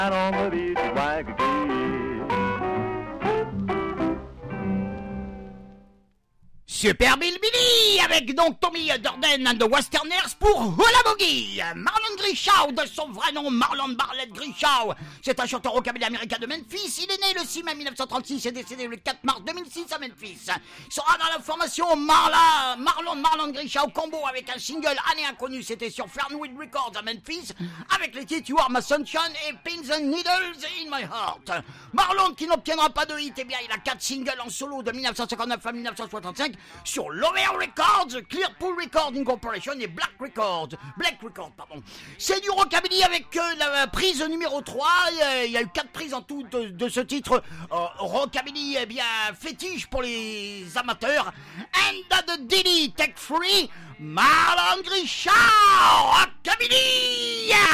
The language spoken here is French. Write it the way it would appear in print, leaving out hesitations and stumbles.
on the beach at Waikiki. Super Bill Billy avec donc Tommy Durden and the Westerners pour Hula Boogie. Marlon Grishaw, de son vrai nom Marlon Bartlett Grishaw, c'est un chanteur rockabilly américain de Memphis. Il est né le 6 mai 1936 et décédé le 4 mars 2006 à Memphis. Il sera dans la formation Marlon Grishaw combo avec un single année inconnue. C'était sur Fernwood Records à Memphis avec les titres You Are My Sunshine et Pins and Needles in My Heart. Marlon qui n'obtiendra pas de hit, eh bien il a 4 singles en solo de 1959 à 1965 sur Lower Records, Clearpool Recording Corporation et Black Records, pardon. C'est du rockabilly avec la prise numéro 3, il y a eu 4 prises en tout de ce titre rockabilly bien fétiche pour les amateurs. And the Diddy Tech Free, Marlon Grishaw, rockabilly!